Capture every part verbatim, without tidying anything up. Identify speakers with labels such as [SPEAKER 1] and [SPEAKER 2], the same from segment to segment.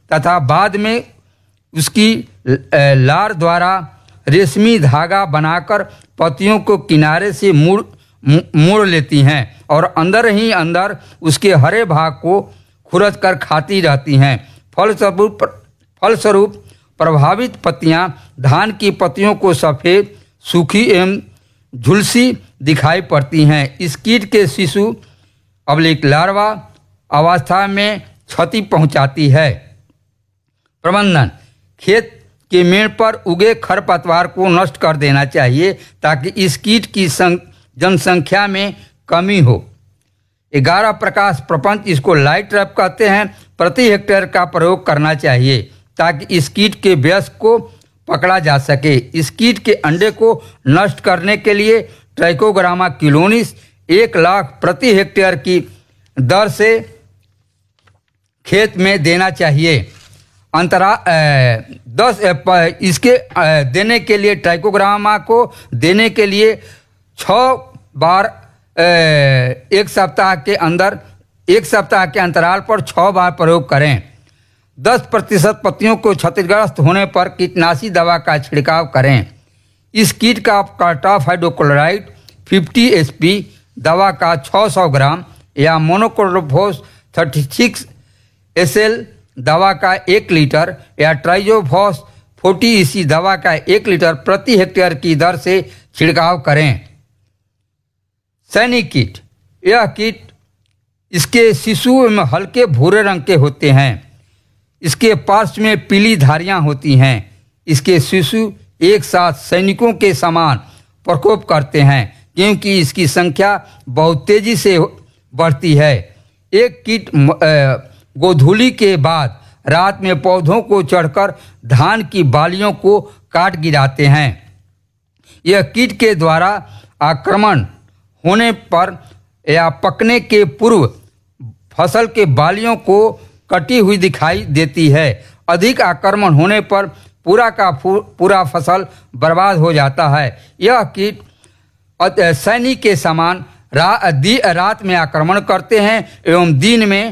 [SPEAKER 1] तथा बाद में उसकी लार द्वारा रेशमी धागा बनाकर पत्तियों को किनारे से मुड़ मोड़ लेती हैं और अंदर ही अंदर उसके हरे भाग को खुरच कर खाती रहती हैं। फलस्वरूप फलस्वरूप प्रभावित पत्तियां धान की पत्तियों को सफ़ेद, सूखी एवं झुलसी दिखाई पड़ती हैं। इस कीट के शिशु अब्लिक लार्वा अवस्था में क्षति पहुंचाती है। प्रबंधन: खेत के मेड़ पर उगे खरपतवार को नष्ट कर देना चाहिए ताकि इस कीट की जनसंख्या में कमी हो। ग्यारह प्रकाश प्रपंच, इसको लाइट ट्रैप कहते हैं, प्रति हेक्टेयर का प्रयोग करना चाहिए ताकि इस कीट के वयस्क को पकड़ा जा सके। इस कीट के अंडे को नष्ट करने के लिए ट्राइकोग्रामा किलोनिस एक लाख प्रति हेक्टेयर की दर से खेत में देना चाहिए। अंतरा दस इसके आ, देने के लिए ट्राइकोग्रामा को देने के लिए छः बार आ, एक सप्ताह के अंदर एक सप्ताह के अंतराल पर छः बार प्रयोग करें। दस प्रतिशत पत्तियों को क्षतिग्रस्त होने पर कीटनाशी दवा का छिड़काव करें। इस कीट का कार्टाफ हाइड्रोक्लोराइड पचास एस पी दवा का छह सौ ग्राम या मोनोक्रोटोफॉस छत्तीस एस एल दवा का एक लीटर या ट्राइजोफॉस चालीस ई सी दवा का एक लीटर प्रति हेक्टेयर की दर से छिड़काव करें। सैनिक कीट: यह कीट इसके शिशु में हल्के भूरे रंग के होते हैं। इसके पार्श्व में पीली धारियां होती हैं। इसके शिशु एक साथ सैनिकों के समान प्रकोप करते हैं क्योंकि इसकी संख्या बहुत तेजी से बढ़ती है। एक कीट गोधूली के बाद रात में पौधों को चढ़कर धान की बालियों को काट गिराते हैं। यह कीट के द्वारा आक्रमण होने पर या पकने के पूर्व फसल के बालियों को कटी हुई दिखाई देती है। अधिक आक्रमण होने पर पूरा का पूरा फसल बर्बाद हो जाता है। यह कीट सैनिक के समान रा, दी, रात में आक्रमण करते हैं एवं दिन में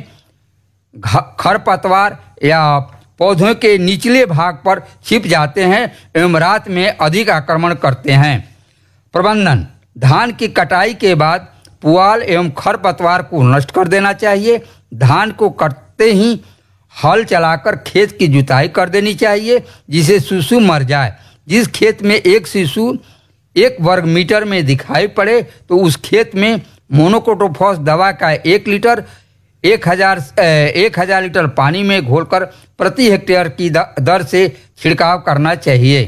[SPEAKER 1] खरपतवार या पौधों के निचले भाग पर छिप जाते हैं एवं रात में अधिक आक्रमण करते हैं। प्रबंधन: धान की कटाई के बाद पुआल एवं खरपतवार को नष्ट कर देना चाहिए। धान को कटते ही हल चलाकर खेत की जुताई कर देनी चाहिए जिससे शिशु मर जाए। जिस खेत में एक शिशु एक वर्ग मीटर में दिखाई पड़े तो उस खेत में मोनोक्रोटोफॉस दवा का एक लीटर एक हजार एक हजार लीटर पानी में घोलकर प्रति हेक्टेयर की दर से छिड़काव करना चाहिए।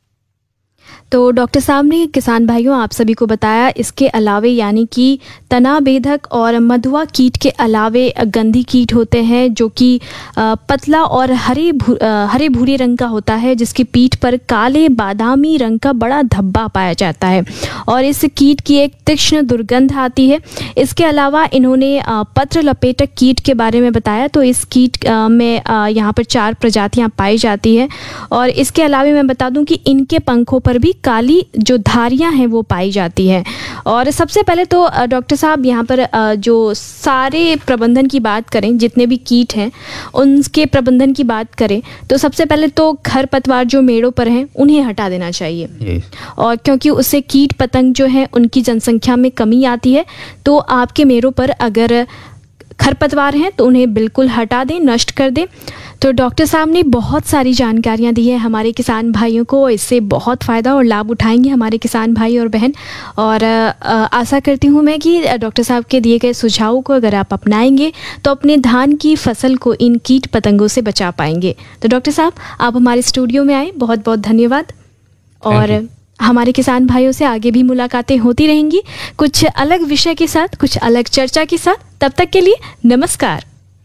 [SPEAKER 2] तो डॉक्टर साहब ने किसान भाइयों आप सभी को बताया इसके अलावे यानी कि तना बेधक और मधुआ कीट के अलावे गंधी कीट होते हैं जो कि पतला और हरे भू, हरे भूरे रंग का होता है जिसकी पीठ पर काले बादामी रंग का बड़ा धब्बा पाया जाता है और इस कीट की एक तीक्ष्ण दुर्गंध आती है। इसके अलावा इन्होंने पत्र लपेटक कीट के बारे में बताया। तो इस कीट में यहाँ पर चार प्रजातियाँ पाई जाती है और इसके अलावा मैं बता दूँ कि इनके पंखों पर भी काली जो धारियां हैं वो पाई जाती हैं। और सबसे पहले तो डॉक्टर साहब यहाँ पर जो सारे प्रबंधन की बात करें, जितने भी कीट हैं उनके प्रबंधन की बात करें तो सबसे पहले तो खरपतवार जो मेड़ों पर हैं उन्हें हटा देना चाहिए और क्योंकि उससे कीट पतंग जो है उनकी जनसंख्या में कमी आती है। तो आपके मेड़ों पर अगर खरपतवार हैं तो उन्हें बिल्कुल हटा दें, नष्ट कर दें। तो डॉक्टर साहब ने बहुत सारी जानकारियां दी है हमारे किसान भाइयों को। इससे बहुत फ़ायदा और लाभ उठाएंगे हमारे किसान भाई और बहन और आशा करती हूं मैं कि डॉक्टर साहब के दिए गए सुझावों को अगर आप अपनाएंगे तो अपने धान की फसल को इन कीट पतंगों से बचा पाएंगे। तो डॉक्टर साहब आप हमारे स्टूडियो में आए, बहुत बहुत धन्यवाद। और हमारे किसान भाइयों से आगे भी मुलाकातें होती रहेंगी कुछ अलग विषय के साथ, कुछ अलग चर्चा के साथ। तब तक के लिए नमस्कार।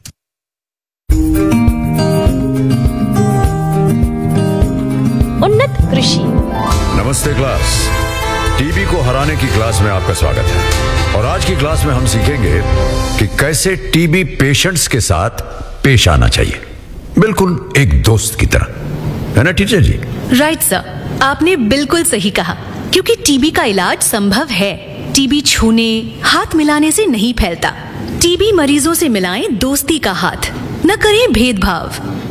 [SPEAKER 2] उन्नत कृषि।
[SPEAKER 3] नमस्ते क्लास, टीबी को हराने की क्लास में आपका स्वागत है। और आज की क्लास में हम सीखेंगे कि कैसे टीबी पेशेंट्स के साथ पेश आना चाहिए, बिल्कुल एक दोस्त की तरह, है ना टीचर जी?
[SPEAKER 4] राइट सर, आपने बिल्कुल सही कहा क्योंकि टीबी का इलाज संभव है। टीबी छूने, हाथ मिलाने से नहीं फैलता। टीबी मरीजों से मिलाएं दोस्ती का हाथ, न करें भेदभाव।